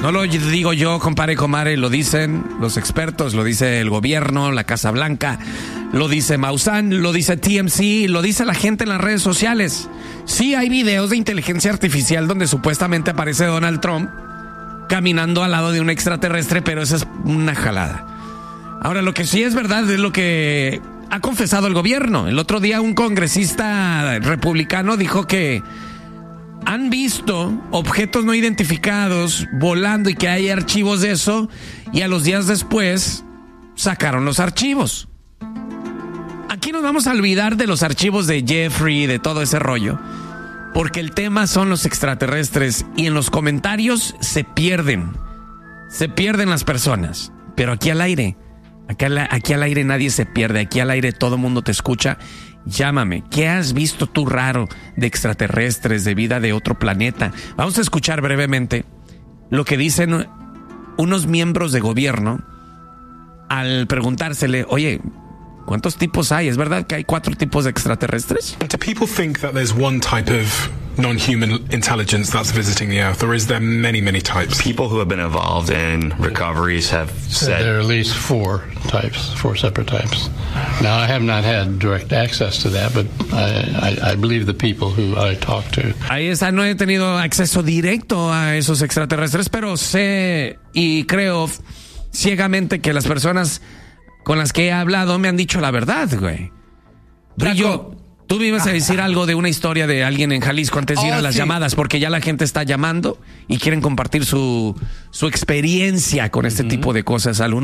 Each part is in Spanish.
No lo digo yo, compadre, comadre, lo dicen los expertos, lo dice el gobierno, la Casa Blanca, lo dice Maussan, lo dice TMZ, lo dice la gente en las redes sociales. Sí, hay videos de inteligencia artificial donde supuestamente aparece Donald Trump caminando al lado de un extraterrestre, pero esa es una jalada. Ahora, lo que sí es verdad es lo que ha confesado el gobierno. El otro día un congresista republicano dijo que han visto objetos no identificados volando y que hay archivos de eso, y a los días después sacaron los archivos. Aquí nos vamos a olvidar de los archivos de Jeffrey, de todo ese rollo, porque el tema son los extraterrestres y en los comentarios se pierden las personas. Pero aquí al aire nadie se pierde, aquí al aire todo mundo te escucha. Llámame, ¿qué has visto tú raro de extraterrestres, de vida de otro planeta? Vamos a escuchar brevemente lo que dicen unos miembros de gobierno al preguntársele, oye, ¿cuántos tipos hay? ¿Es verdad que hay 4 tipos de extraterrestres? Do people think that there's one type of non-human intelligence that's visiting the Earth, or is there many, many types? People who have been involved in recoveries have said there are at least 4 separate types. Now, I have not had direct access to that, but I believe the people who I talk to. Ahí está, no he tenido acceso directo a esos extraterrestres, pero sé y creo ciegamente que las personas con las que he hablado me han dicho la verdad, güey. Brillo, tú me ibas a decir algo de una historia de alguien en Jalisco antes de ir a las llamadas, porque ya la gente está llamando y quieren compartir su experiencia con este tipo de cosas al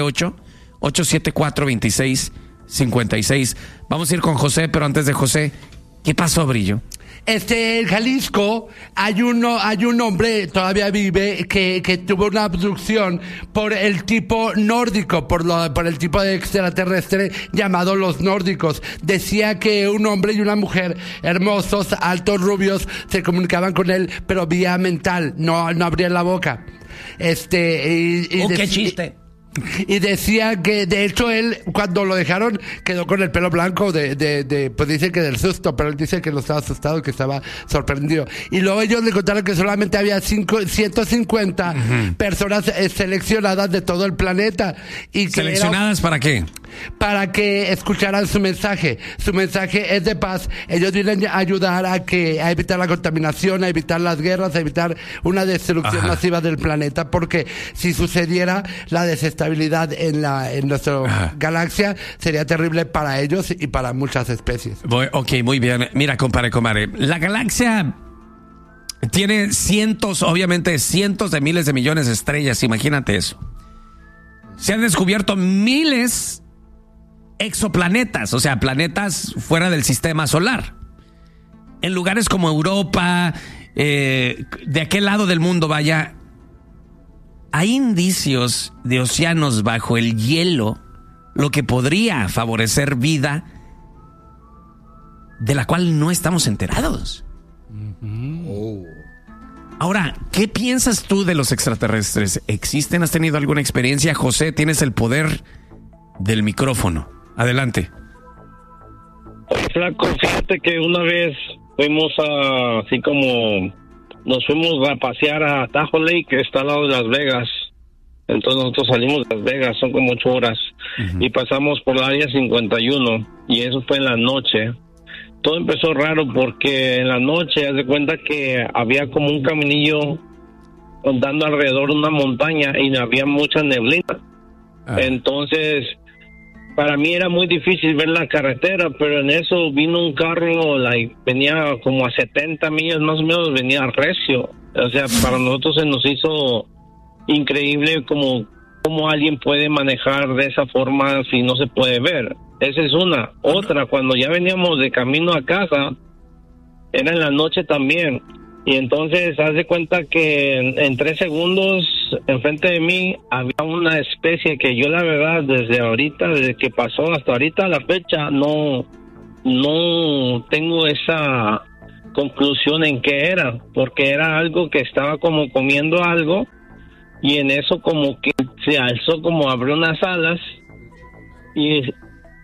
1-888-874-2656. Vamos a ir con José, pero antes de José, ¿qué pasó, Brillo? En Jalisco hay un hombre, todavía vive, que tuvo una abducción por el tipo nórdico, por el tipo de extraterrestre llamado los nórdicos. Decía que un hombre y una mujer hermosos, altos, rubios, se comunicaban con él, pero vía mental, no abrían la boca. ¡Qué chiste! Y decía que, de hecho, él, cuando lo dejaron, quedó con el pelo blanco pues dice que del susto, pero él dice que no estaba asustado, que estaba sorprendido. Y luego ellos le contaron que solamente había 150 personas seleccionadas de todo el planeta. Y que ¿seleccionadas para qué? Para que escucharan su mensaje. Su mensaje es de paz. Ellos vienen a ayudar a evitar la contaminación, a evitar las guerras, a evitar una destrucción masiva del planeta, porque si sucediera la desestabilización en nuestra galaxia, sería terrible para ellos y para muchas especies. Ok, muy bien. Mira, compadre, la galaxia tiene obviamente cientos de miles de millones de estrellas, imagínate eso. Se han descubierto miles exoplanetas, o sea, planetas fuera del sistema solar. En lugares como Europa, de aquel lado del mundo, vaya, hay indicios de océanos bajo el hielo, lo que podría favorecer vida de la cual no estamos enterados. Ahora, ¿qué piensas tú de los extraterrestres? ¿Existen? ¿Has tenido alguna experiencia? José, tienes el poder del micrófono. Adelante. Flaco, fíjate que una vez fuimos nos fuimos a pasear a Tahoe Lake, que está al lado de Las Vegas. Entonces nosotros salimos de Las Vegas, son como 8 horas, y pasamos por la área 51, y eso fue en la noche. Todo empezó raro porque en la noche, haz de cuenta que había como un caminillo andando alrededor de una montaña y había mucha neblina. Entonces, para mí era muy difícil ver la carretera, pero en eso vino un carro, venía como a 70 millas más o menos, venía recio. O sea, para nosotros se nos hizo increíble cómo alguien puede manejar de esa forma si no se puede ver. Esa es una. Otra, cuando ya veníamos de camino a casa, era en la noche también. Y entonces, haz de cuenta que en 3 segundos, enfrente de mí, había una especie que yo, la verdad, desde que pasó hasta ahorita, la fecha, no tengo esa conclusión en qué era, porque era algo que estaba como comiendo algo, y en eso como que se alzó, como abrió unas alas, y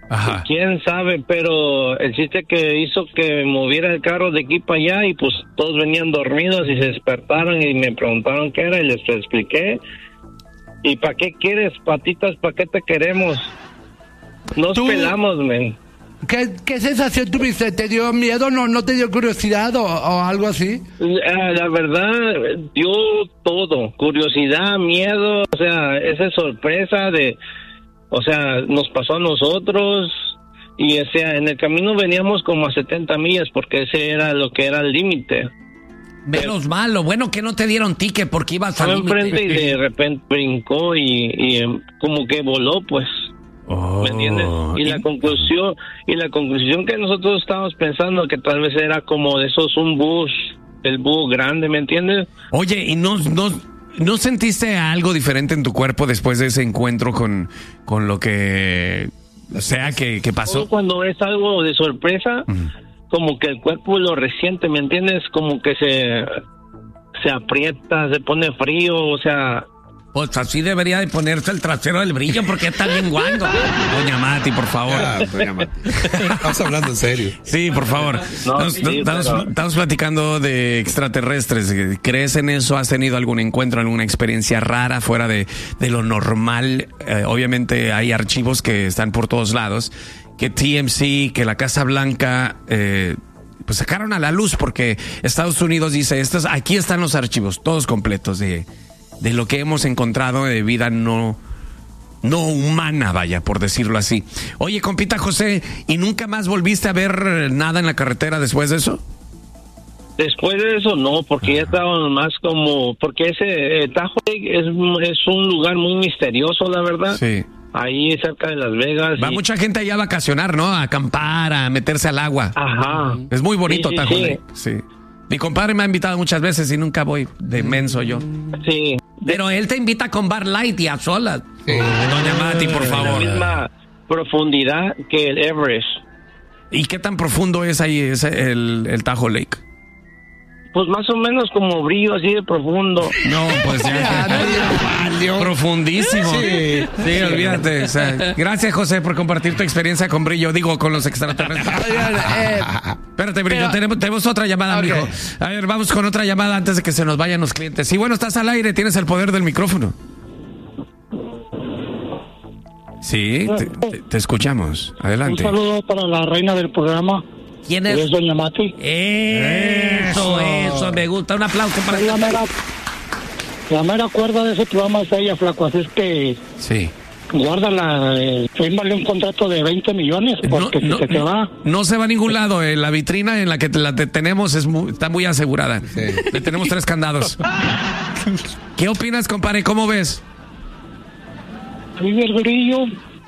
Ajá. ¿Quién sabe? Pero el chiste que hizo que moviera el carro de aquí para allá y pues todos venían dormidos y se despertaron y me preguntaron qué era y les expliqué. ¿Y para qué quieres, patitas? ¿Para qué te queremos? Nos pelamos, men. ¿Qué sensación tuviste? ¿Te dio miedo? ¿No te dio curiosidad o algo así? La verdad, dio todo. Curiosidad, miedo, o sea, esa sorpresa de... O sea, nos pasó a nosotros y, o sea, en el camino veníamos como a 70 millas porque ese era lo que era el límite. Menos mal, lo bueno que no te dieron ticket porque ibas al enfrente y límite. de repente brincó y como que voló, pues. ¿Me entiendes? Y la conclusión que nosotros estábamos pensando que tal vez era como de esos un bus, el bus grande, ¿me entiendes? Oye, ¿y no sentiste algo diferente en tu cuerpo después de ese encuentro con lo que sea que pasó? Cuando es algo de sorpresa, como que el cuerpo lo resiente, ¿me entiendes? Como que se aprieta, se pone frío, o sea... Pues así debería de ponerse el trasero del Brillo porque está bien guango. Doña Mati, por favor. Doña Mati. Estamos hablando en serio. Sí, por favor. Estamos platicando de extraterrestres. ¿Crees en eso? ¿Has tenido algún encuentro, alguna experiencia rara fuera de lo normal? Obviamente hay archivos que están por todos lados. Que TMZ, que la Casa Blanca... pues sacaron a la luz porque Estados Unidos dice, aquí están los archivos, todos completos de lo que hemos encontrado de vida no humana, vaya, por decirlo así. Oye, compita José, ¿y nunca más volviste a ver nada en la carretera después de eso? Después de eso no, porque ya estábamos más como... Porque ese Tahoe es un lugar muy misterioso, la verdad. Sí. Ahí cerca de Las Vegas. Va mucha gente allá a vacacionar, ¿no? A acampar, a meterse al agua. Ajá. Es muy bonito, sí, Tahoe. Sí. Mi compadre me ha invitado muchas veces y nunca voy, de menso yo. Sí. Pero él te invita con Bar Light y a solas. Sí. Doña Mati, por favor. La misma profundidad que el Everest. ¿Y qué tan profundo es ahí el Tahoe Lake? Pues más o menos como Brillo, así de profundo. No, pues ya. Profundísimo. Sí, olvídate. O sea, gracias, José, por compartir tu experiencia con Brillo. Digo, con los extraterrestres. Espérate, Brillo, tenemos otra llamada, okay, mijo. A ver, vamos con otra llamada antes de que se nos vayan los clientes. Sí, bueno, estás al aire, tienes el poder del micrófono. Sí, te escuchamos. Adelante. Un saludo para la reina del programa. ¿Quién es? Es Doña Mati. Eso, me gusta. Un aplauso para ella. La mera cuerda de ese programa es ella, flaco. Así es que... Sí. Guárdala. Fírmale un contrato de 20 millones porque si se te va... No se va a ningún lado. La vitrina en la que tenemos está muy asegurada. Sí. Le tenemos 3 candados. ¿Qué opinas, compadre? ¿Cómo ves? Vive el Brillo.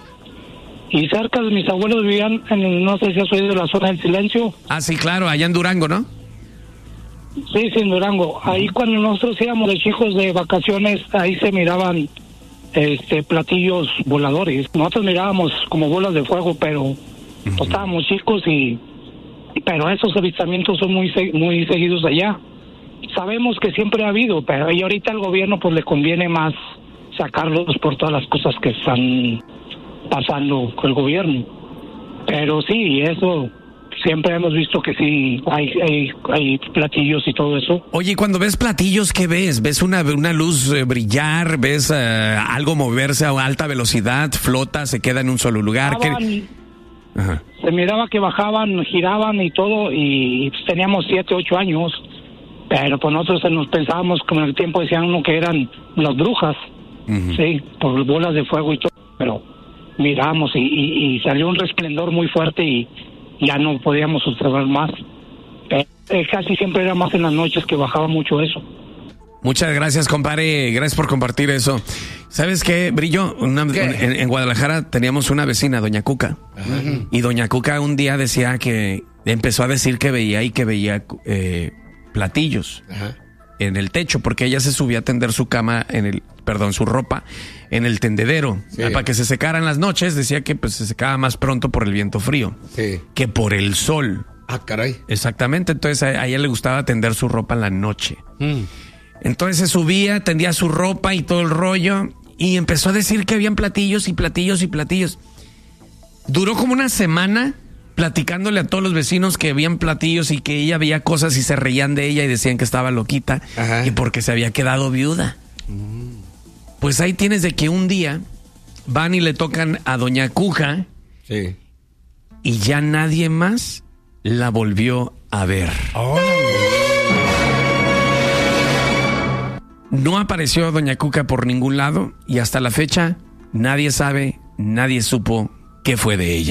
Y cerca de mis abuelos vivían no sé si has oído, la zona del silencio. Ah, sí, claro, allá en Durango, ¿no? Sí, en Durango. Ahí cuando nosotros íbamos de chicos de vacaciones, ahí se miraban platillos voladores. Nosotros mirábamos como bolas de fuego, pero estábamos chicos pero esos avistamientos son muy seguidos allá. Sabemos que siempre ha habido, pero y ahorita al gobierno pues le conviene más sacarlos por todas las cosas que están pasando con el gobierno. Pero sí, eso siempre hemos visto que sí hay platillos y todo eso. Oye, cuando ves platillos, ¿qué ves? ¿Ves una luz brillar? ¿Ves algo moverse a alta velocidad? ¿Flota? ¿Se queda en un solo lugar? Ajá. Se miraba que bajaban, giraban y todo, y teníamos 7, 8 años, pero pues nosotros nos pensábamos, como en el tiempo decían uno que eran las brujas, sí, por bolas de fuego y todo, pero miramos y salió un resplandor muy fuerte y ya no podíamos observar más. Casi siempre era más en las noches que bajaba mucho eso. Muchas gracias, compadre. Gracias por compartir eso. ¿Sabes qué, Brillo? En Guadalajara teníamos una vecina, Doña Cuca. Ajá. Y Doña Cuca un día decía que empezó a decir que veía platillos. Ajá. En el techo, porque ella se subía a tender su cama su ropa en el tendedero, sí, para que se secara en las noches. Decía que pues se secaba más pronto por el viento frío, sí, que por el sol. Ah, caray. Exactamente, entonces a ella le gustaba tender su ropa en la noche. Entonces se subía, tendía su ropa y todo el rollo, y empezó a decir que habían platillos y platillos y platillos. Duró como una semana platicándole a todos los vecinos que habían platillos y que ella veía cosas y se reían de ella y decían que estaba loquita. Ajá. Y porque se había quedado viuda. Pues ahí tienes de que un día van y le tocan a doña Cuja. Sí. Y ya nadie más la volvió a ver. No apareció doña Cuca por ningún lado y hasta la fecha nadie sabe, nadie supo qué fue de ella.